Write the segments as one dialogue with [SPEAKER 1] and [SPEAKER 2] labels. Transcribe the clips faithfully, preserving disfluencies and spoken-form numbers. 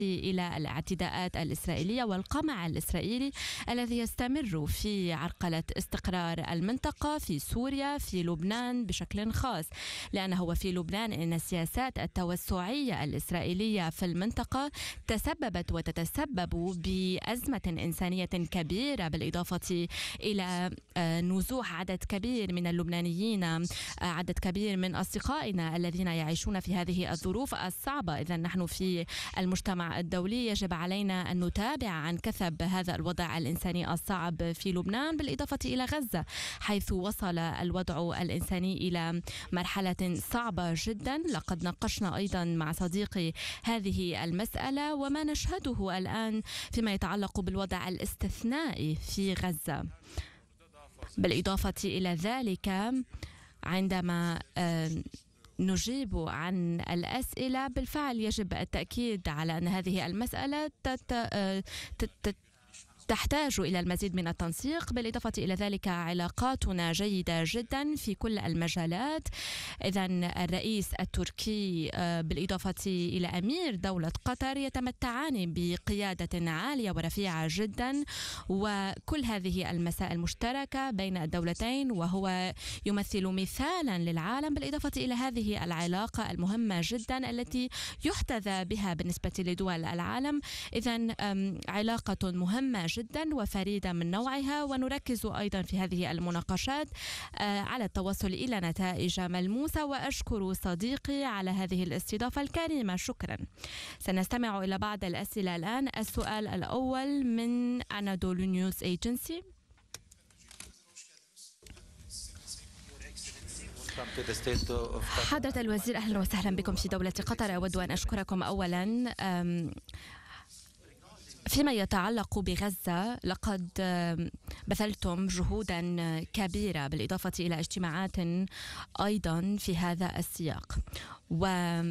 [SPEAKER 1] إلى الاعتداءات الإسرائيلية والقمع الإسرائيلي الذي يستمر في عرقلة استقرار المنطقة في سوريا، في لبنان بشكل خاص، لأنه في لبنان إن السياسات التوسعية الإسرائيلية في المنطقة تسببت وتتسبب بأزمة إنسانية كبيرة، بالإضافة إلى نزوح عدد كبير من اللبنانيين، عدد كبير من أصدقائنا الذين يعيشون في هذه الظروف الصعبة. إذن نحن في المجتمع الدولي يجب علينا أن نتابع عن كثب هذا الوضع الإنساني الصعب في لبنان، بالإضافة إلى غزة حيث وصل الوضع الإنساني إلى مرحلة صعبة جدا. لقد ناقشنا أيضا مع صديقي هذه المسألة وما نشهده الآن فيما يتعلق بالوضع الاستثنائي في غزة. بالإضافة إلى ذلك عندما نجيب عن الأسئلة بالفعل يجب التأكيد على أن هذه المسألة تحتاج إلى المزيد من التنسيق. بالإضافة إلى ذلك علاقاتنا جيدة جدا في كل المجالات. إذن الرئيس التركي بالإضافة إلى أمير دولة قطر يتمتعان بقيادة عالية ورفيعة جدا، وكل هذه المسائل مشتركة بين الدولتين وهو يمثل مثالا للعالم، بالإضافة إلى هذه العلاقة المهمة جدا التي يحتذى بها بالنسبة لدول العالم. إذن علاقة مهمة جدا وفريدة من نوعها، ونركز أيضا في هذه المناقشات على التوصل إلى نتائج ملموسة. وأشكر صديقي على هذه الاستضافة الكريمة. شكرا. سنستمع إلى بعض الأسئلة الآن. السؤال الأول من أنادولو نيوز ايجنسي. حضرة الوزير، أهلا وسهلا بكم في دولة قطر. أود أن أشكركم أولا فيما يتعلق بغزة. لقد بذلتم جهودا كبيرة بالإضافة إلى اجتماعات أيضا في هذا السياق، و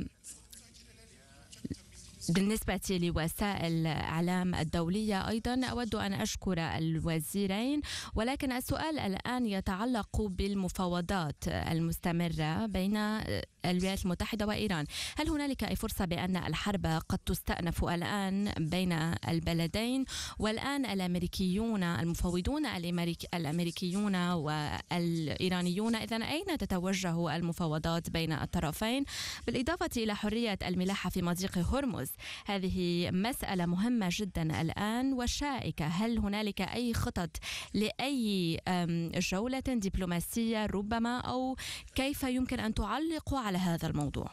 [SPEAKER 1] بالنسبة لوسائل الإعلام الدولية أيضا أود أن أشكر الوزيرين، ولكن السؤال الآن يتعلق بالمفاوضات المستمرة بين الولايات المتحدة وإيران. هل هنالك أي فرصة بأن الحرب قد تستأنف الآن بين البلدين؟ والآن الأمريكيون المفاوضون الأمريكيون والإيرانيون، إذن أين تتوجه المفاوضات بين الطرفين؟ بالإضافة إلى حرية الملاحة في مضيق هرمز، هذه مسألة مهمة جدا الآن وشائكة. هل هنالك أي خطط لأي جولة دبلوماسية ربما، أو كيف يمكن أن تعلقوا على هذا الموضوع؟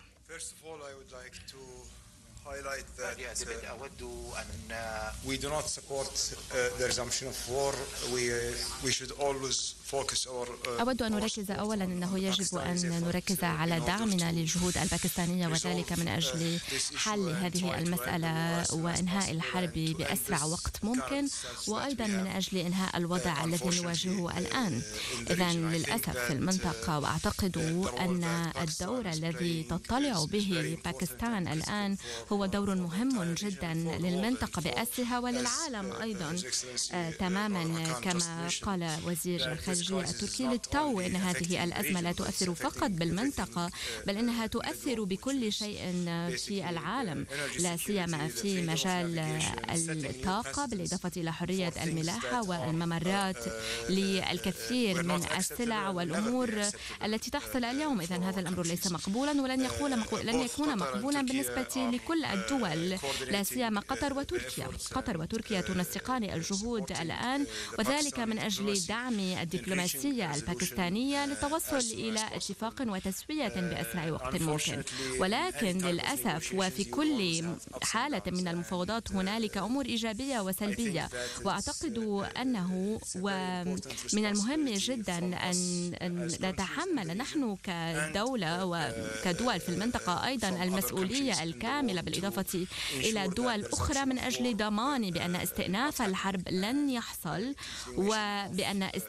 [SPEAKER 2] highlight that uh, أود أن we do not support uh, the resumption of war. We uh, we should always focus our uh,
[SPEAKER 1] أود أن نركز أولا أنه يجب أن نركز على دعمنا للجهود الباكستانية، وذلك من أجل حل هذه المسألة وإنهاء الحرب بأسرع وقت ممكن، وأيضا من أجل إنهاء الوضع الذي نواجهه الآن. إذن للأسف في المنطقة، وأعتقد أن الدور الذي تطلع به باكستان الآن هو دور مهم جدا للمنطقة بأسرها وللعالم أيضا. آه تماما كما قال وزير الخارجية التركي للتو، إن هذه الأزمة لا تؤثر فقط بالمنطقة، بل إنها تؤثر بكل شيء في العالم، لا سيما في مجال الطاقة، بالإضافة إلى حرية الملاحة والممرات للكثير من السلع والأمور التي تحصل اليوم. إذن هذا الأمر ليس مقبولا، ولن يكون لن يكون مقبولا بالنسبة لكل الدول، لا سيما قطر وتركيا. قطر وتركيا تنسقان الجهود الآن، وذلك من أجل دعم الدبلوماسية الباكستانية للتوصل إلى اتفاق وتسوية بأسرع وقت ممكن. ولكن للأسف وفي كل حالة من المفاوضات هنالك أمور إيجابية وسلبية، وأعتقد أنه ومن المهم جدا أن نتحمل نحن كدولة وكدول في المنطقة أيضا المسؤولية الكاملة، بالإضافة إلى دول أخرى، من أجل ضمان بأن استئناف الحرب لن يحصل، وبأن استمرار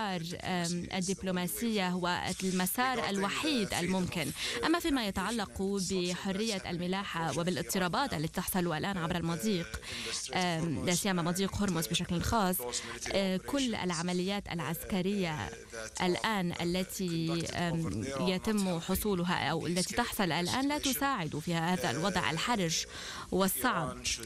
[SPEAKER 1] مسار الدبلوماسية هو المسار الوحيد الممكن. أما فيما يتعلق بحرية الملاحة وبالاضطرابات التي تحصل الآن عبر المضيق، لا سيما مضيق هرمز بشكل خاص، كل العمليات العسكرية الآن التي يتم حصولها أو التي تحصل الآن لا تساعد في هذا الوضع الحرج والصعب.